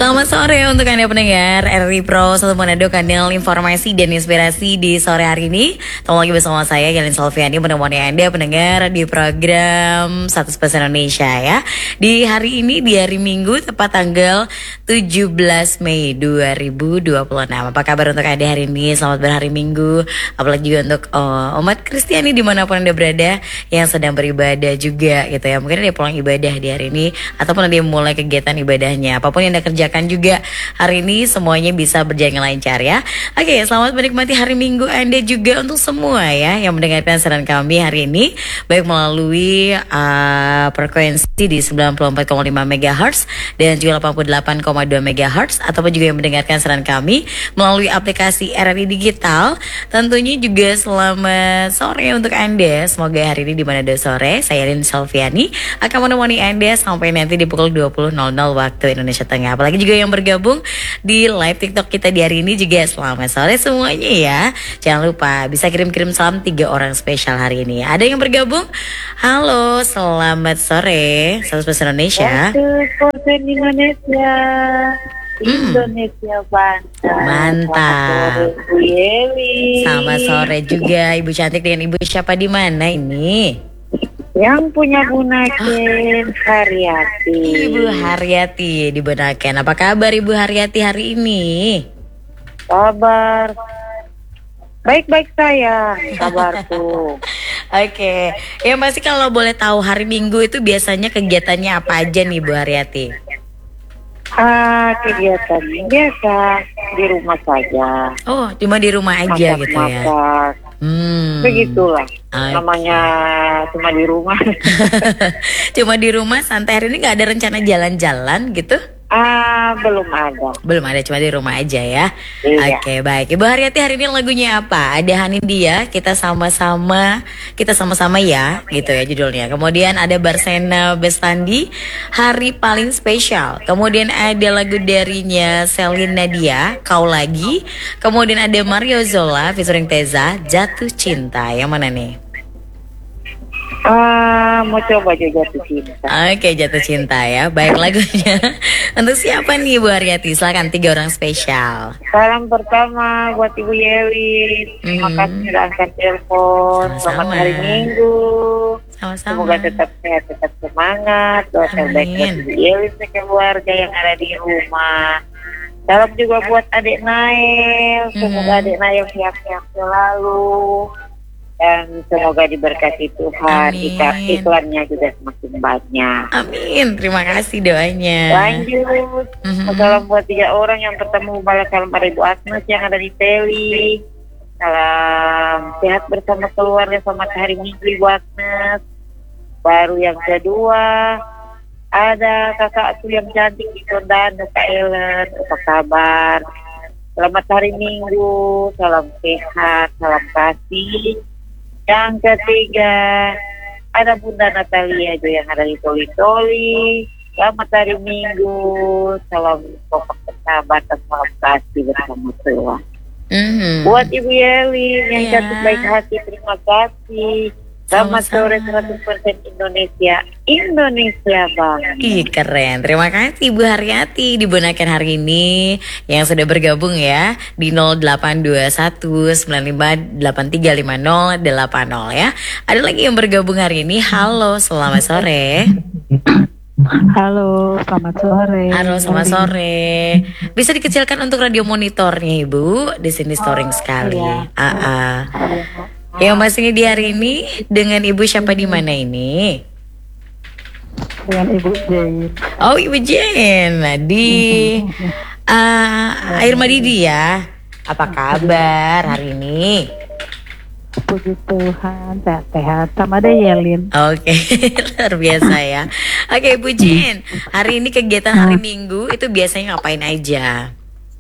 Selamat sore untuk Anda pendengar RRI Pro 1 Manado, kanal informasi dan inspirasi di sore hari ini. Ketemu lagi bersama saya Yelin Salviani menemani Anda pendengar di program 1 Spesial Indonesia ya. Di hari ini, di hari Minggu, tepat tanggal 17 Mei 2026. Apa kabar untuk Anda hari ini? Selamat berhari Minggu. Apalagi juga untuk umat Kristiani dimanapun Anda berada yang sedang beribadah juga gitu ya. Mungkin ada pulang ibadah di hari ini ataupun ada yang mulai kegiatan ibadahnya. Apapun yang Anda kerjakan juga hari ini semuanya bisa berjalan lancar ya. Oke, selamat menikmati hari Minggu Anda juga untuk semua ya yang mendengarkan siaran kami hari ini, baik melalui frekuensi di 94,5 MHz dan juga 88,2 MHz, ataupun juga yang mendengarkan siaran kami melalui aplikasi RRI Digital. Tentunya juga selamat sore untuk Anda. Semoga hari ini di Manado sore saya Yelin Salviani akan menemani Anda sampai nanti di pukul 20.00 waktu Indonesia Tengah. Apalagi juga yang bergabung di live TikTok kita di hari ini juga selamat sore semuanya ya. Jangan lupa bisa kirim-kirim salam 3 orang spesial hari ini. Ada yang bergabung? Halo, selamat sore. Salam spesial Indonesia. Indonesia. Indonesia bangsa. Mantap. Ibu Yeli. Selamat sore juga Ibu cantik. Dengan Ibu siapa di mana ini? Yang punya Bunaken Haryati. Ibu Haryati di Bunaken. Apa kabar Ibu Haryati hari ini? Kabar baik-baik saya, kabarku. Oke, ya masih kalau boleh tahu hari Minggu itu biasanya kegiatannya apa aja nih Bu Haryati? Kegiatan biasa di rumah saja. Oh, cuma di rumah aja gitu ya? Masak. Begitulah. Okay. Namanya cuma di rumah. Cuma di rumah santai, hari ini nggak ada rencana jalan-jalan gitu? Belum ada. Belum ada, cuma di rumah aja ya. Iya. Oke, baik. Ibu Haryati hari ini lagunya apa? Ada Hanindya, kita sama-sama ya, gitu ya judulnya. Kemudian ada Barsena Bestandi, Hari Paling Spesial. Kemudian ada lagu darinya Selin Nadia, Kau Lagi. Kemudian ada Mario Zola featuring Teza, Jatuh Cinta. Yang mana nih? Mau coba juga Jatuh Cinta. Oke, Jatuh Cinta ya. Baik, lagunya untuk siapa nih Bu Haryati? Silakan 3 orang spesial. Salam pertama buat Ibu Yeli. Terima kasih sudah angkat telepon. Selamat hari Minggu. Sama-sama. Semoga tetap sehat, tetap semangat. Doa terbaik buat Ibu Yeli dan keluarga yang ada di rumah. Salam juga buat adik Nail. Semoga adik Nail sehat-sehat selalu. Dan semoga diberkati Tuhan. Iklannya juga semakin banyak. Amin. Terima kasih doanya. Lanjut. Salam buat 3 orang. Yang pertama balas salam pada Ibu Agnes yang ada di Teli. Salam sehat bersama keluarga, selamat hari Minggu Ibu Agnes. Baru yang kedua ada kakak aku yang cantik di Tondano, Kak Ellen. Apa kabar? Selamat hari Minggu. Salam sehat, salam kasih. Yang ketiga ada Bunda Natalia juga yang ada di Toli-Toli. Selamat hari Minggu. Salam kompak persahabatan, salam kasih bersama Tuhan. Buat Ibu Yeli yang cantik baik hati, terima kasih. Selamat sore 100% Indonesia. Indonesia banget. Ih, keren. Terima kasih Bu Haryati di Bunaken hari ini yang sudah bergabung ya di 082195835080 ya. Ada lagi yang bergabung hari ini. Halo, selamat sore. Halo, selamat sore. Halo, selamat sore. Bisa dikecilkan untuk radio monitornya Ibu. Di sini storing sekali. Iya. Yang masih di hari ini dengan Ibu siapa di mana ini? Dengan Ibu Jane. Oh, Ibu Jane. Nah, di Air Madidi ya. Apa kabar hari ini? Puji Tuhan, sehat-sehat. Sama ada Yelin. Oke, luar biasa ya. Oke, Ibu Jane, hari ini kegiatan hari Minggu itu biasanya ngapain aja?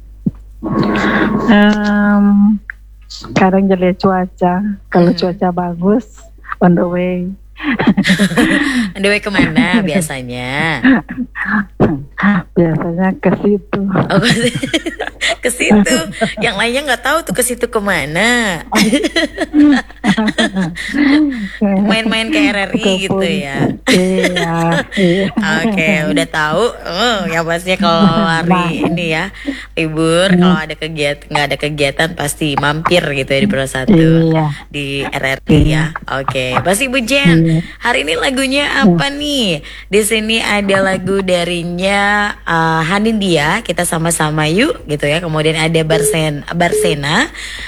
Sekarang lihat cuaca. Kalau cuaca bagus, on the way. On the way kemana biasanya? Biasanya ke situ. Oh, ke situ. Yang lainnya nggak tahu tuh ke situ kemana. Main-main ke RRI gitu ya. Iya, iya. Oke, udah tahu. Ya pastinya kalau hari ini ya libur, kalau ada kegiatan nggak ada kegiatan pasti mampir gitu ya di Pro 1 Iya. di RRI ya. Oke, pasti Bu Jen. Iya. Hari ini lagunya apa nih? Di sini ada lagu darinya Hanindia, kita sama-sama yuk gitu ya. Kemudian ada Barsena,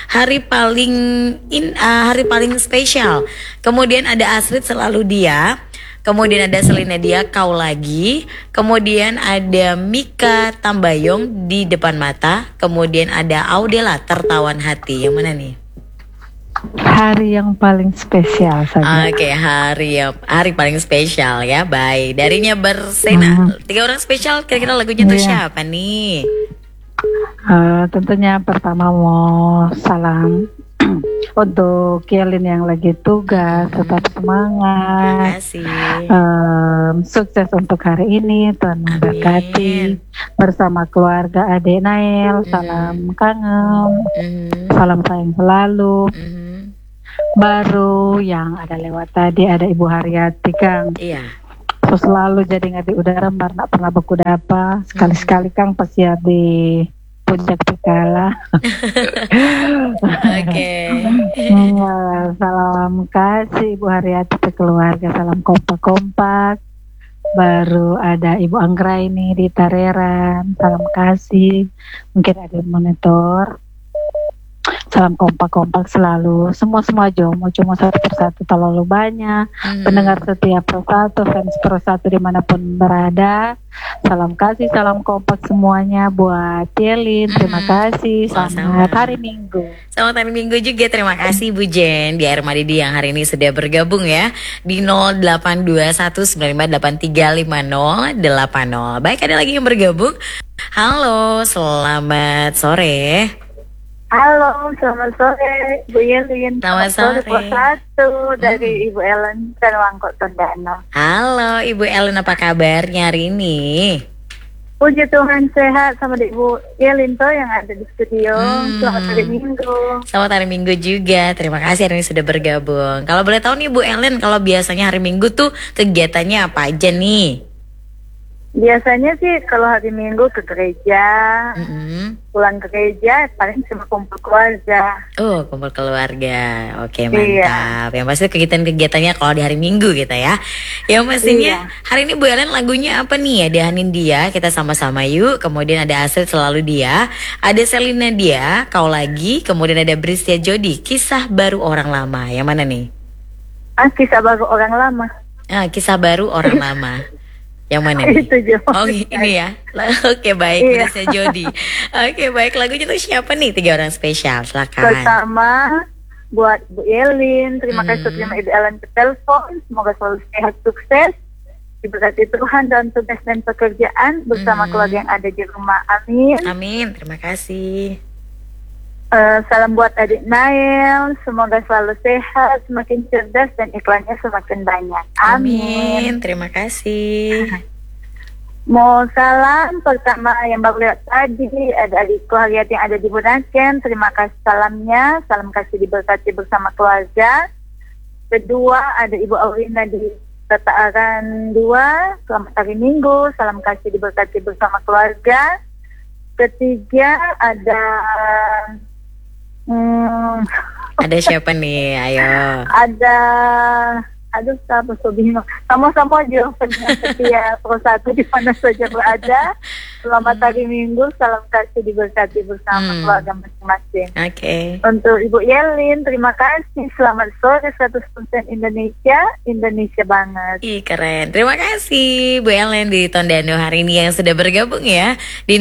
hari paling spesial. Kemudian ada Astrid selalu dia. Kemudian ada Selina dia kau lagi. Kemudian ada Mika Tambayong di depan mata. Kemudian ada Audela tertawan hati. Yang mana nih? Hari yang paling spesial saja. Oke, hari paling spesial ya. Baik, darinya Bersena. 3 orang spesial, kira-kira lagunya tuh Iya. siapa nih? Tentunya pertama mau salam untuk Kielin yang lagi tugas, tetap Terima semangat. kasih. Sukses untuk hari ini, Tuhan memberkati bersama keluarga adik Nael. Salam kangen, Mhm, salam sayang selalu. mhm. Baru yang ada lewat tadi ada Ibu Haryati Kang. Iya. So, selalu jadi ngadi udara nak pernah berkuda apa. Sekali-sekali Kang pasti di puncak Pikala. Oke. Salam kasih Ibu Haryati ke keluarga, salam kompak-kompak. Baru ada Ibu Anggra ini di Tareran, salam kasih. Mungkin ada yang monitor. Salam kompak-kompak selalu. Semua jomo, cuma satu persatu terlalu banyak. Pendengar setiap Pro 1, fans Pro 1 dimanapun berada. Salam kasih, salam kompak semuanya buat Yelin. Terima kasih. Selamat hari Minggu. Selamat hari Minggu juga. Terima kasih Bu Jen di Air Madidi yang hari ini sudah bergabung ya di 082195835080. Baik, ada lagi yang bergabung. Halo, selamat sore. Halo, selamat sore Bu Yelin. Selamat sore. Pro 1 dari Ibu Ellen dan Wangkok Tondano. Halo Ibu Ellen, apa kabarnya hari ini? Puji Tuhan sehat sama Ibu Yelin tuh yang ada di studio. Selamat hari Minggu. Selamat hari Minggu juga. Terima kasih hari ini sudah bergabung. Kalau boleh tahu nih Bu Ellen, kalau biasanya hari Minggu tuh kegiatannya apa aja nih? Biasanya sih kalau hari Minggu ke gereja, Mm-mm. pulang ke gereja paling cuma kumpul keluarga. Kumpul keluarga. Oke, Iya. mantap. Yang pasti kegiatan-kegiatannya kalau di hari Minggu gitu ya. Yang pastinya hari ini Bu Ellen lagunya apa nih? Ada Hanindia, kita sama-sama yuk. Kemudian ada Astrid selalu dia. Ada Selina dia, kau lagi. Kemudian ada Bristia Jodi, kisah baru orang lama. Yang mana nih? Kisah baru orang lama. Kisah baru orang lama. Yang mana nih? Itu jawabannya. Oh ini ya. Oke baik, Iya. Bristia Jodi. Oke baik, lagunya tuh siapa nih? 3 orang spesial, silakan. Pertama buat Bu Yelin, terima kasih terima Ibu Ellen ke telepon. Semoga selalu sehat, sukses, diberkati Tuhan dalam tugas dan pekerjaan bersama keluarga yang ada di rumah. Amin. Amin, terima kasih. Salam buat adik Nael, semoga selalu sehat, semakin cerdas dan iklannya semakin banyak. Amin. Terima kasih. Mau salam pertama yang baru lihat tadi ada adikku Haryati yang ada di Bunaken. Terima kasih salamnya, salam kasih diberkati bersama keluarga. Kedua ada Ibu Aurina di Tetaaran 2. Selamat hari Minggu, salam kasih diberkati bersama keluarga. Ketiga ada Ada siapa nih? Ayo. ada siapa so bingung. Sama-sama aja pendengar setia Pro 1 di mana saja berada. Selamat hari Minggu, salam kasih diberkati bersama keluarga masing-masing. Oke. Untuk Ibu Yelin, terima kasih. Selamat sore 100% Indonesia banget. Ih keren. Terima kasih Bu Ellen di Tondano hari ini yang sudah bergabung ya di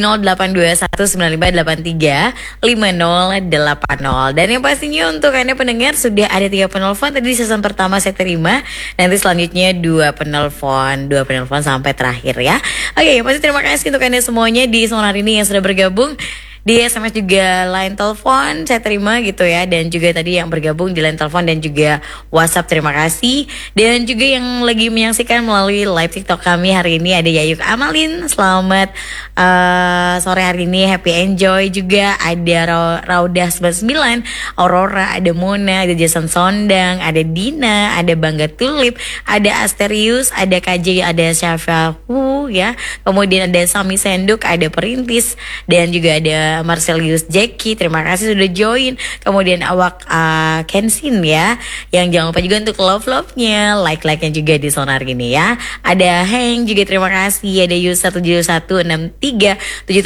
082195835080. Dan yang pastinya untuk Anda pendengar sudah ada 3 penelpon tadi di season pertama saya terima. Nanti selanjutnya 2 penelpon sampai terakhir ya. Oke, pasti terima kasih untuk Anda semuanya di sore hari ini yang sudah bergabung di SMS juga line telepon saya terima gitu ya, dan juga tadi yang bergabung di line telepon dan juga WhatsApp terima kasih, dan juga yang lagi menyaksikan melalui live TikTok kami hari ini ada Yayuk Amalin, selamat sore hari ini, happy enjoy. Juga ada Raudah 99, Aurora, ada Mona, ada Jason Sondang, ada Dina, ada Bangga Tulip, ada Asterius, ada KJ, ada Syafahu ya, kemudian ada Sami Senduk, ada Perintis, dan juga ada Marcelius Jackie, terima kasih sudah join. Kemudian awak Kensin ya, yang jangan lupa juga untuk love-nya, like-nya juga di sonar gini ya. Ada Heng juga terima kasih, ada Yus 17163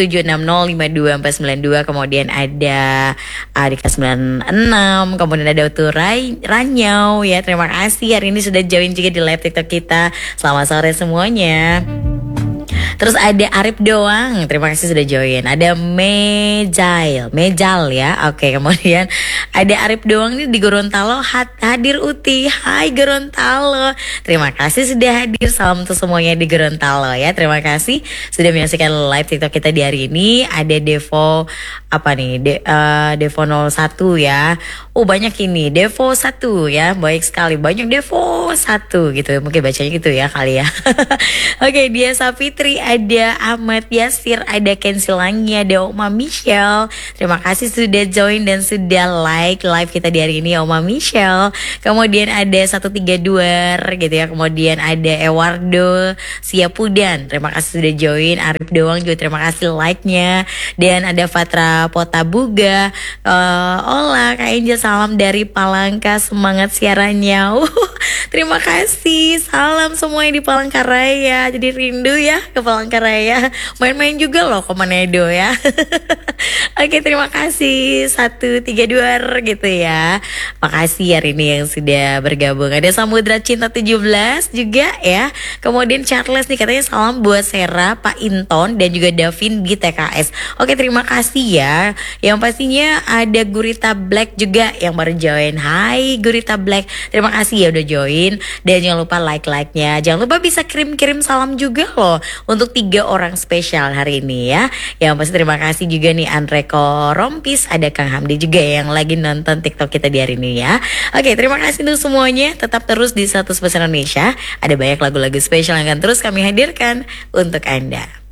77605242, kemudian ada Adika 96, kemudian ada Utu Ranyau ya, terima kasih hari ini sudah join juga di live TikTok kita. Selamat sore semuanya. Terus ada Arif Doang, terima kasih sudah join. Ada Mejal ya. Oke, kemudian ada Arif Doang nih di Gorontalo hadir Uti. Hai Gorontalo. Terima kasih sudah hadir. Salam untuk semuanya di Gorontalo ya. Terima kasih sudah menyaksikan live TikTok kita di hari ini. Ada Devo Devo 01 ya. Oh, banyak ini. Devo 1 ya. Baik sekali. Banyak Devo 1 gitu. Mungkin bacanya gitu ya kali ya. Oke, dia Sapitri, ada Ahmad Yasir, ada Ken Silangi, ada Oma Michelle. Terima kasih sudah join dan sudah like live kita di hari ini Oma Michelle. Kemudian ada 132 gitu ya. Kemudian ada Ewardo Siapudan, terima kasih sudah join. Arif Doang juga terima kasih like-nya. Dan ada Fatra Potabuga, Ola Kak Angel, salam dari Palangka, semangat siarannya. Terima kasih, salam semuanya di Palangkaraya. Jadi rindu ya ke Palangkaraya. Main-main juga loh ke Manado ya. Oke, terima kasih 132 gitu ya. Makasih hari ini yang sudah bergabung. Ada Samudra Cinta 17 juga ya. Kemudian Charles nih katanya salam buat Sera, Pak Inton, dan juga Davin di TKS. Oke, terima kasih ya. Yang pastinya ada Gurita Black juga yang baru join. Hai Gurita Black, terima kasih ya udah join. Dan jangan lupa like-nya. Jangan lupa bisa kirim-kirim salam juga loh untuk 3 orang spesial hari ini ya. Yang pasti terima kasih juga nih Andreko Rompis, ada Kang Hamdi juga yang lagi nonton TikTok kita di hari ini ya. Oke, terima kasih untuk semuanya. Tetap terus di 100% Indonesia. Ada banyak lagu-lagu spesial yang akan terus kami hadirkan untuk Anda.